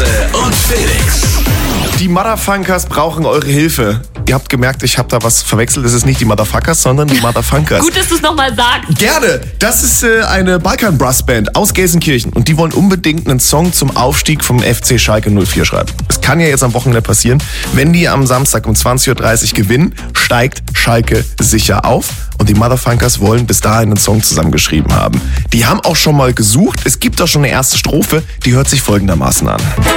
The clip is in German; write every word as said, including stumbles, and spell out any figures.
Matze und Felix. Die Motherfunkers brauchen eure Hilfe. Ihr habt gemerkt, ich habe da was verwechselt. Es ist nicht die Motherfuckers, sondern die Motherfunkers. Gut, dass du es nochmal sagst. Gerne. Das ist äh, eine Balkan-Brass-Band aus Gelsenkirchen. Und die wollen unbedingt einen Song zum Aufstieg vom F C Schalke null vier schreiben. Es kann ja jetzt am Wochenende passieren. Wenn die am Samstag um zwanzig Uhr dreißig gewinnen, steigt Schalke sicher auf. Und die Motherfunkers wollen bis dahin einen Song zusammengeschrieben haben. Die haben auch schon mal gesucht. Es gibt auch schon eine erste Strophe. Die hört sich folgendermaßen an.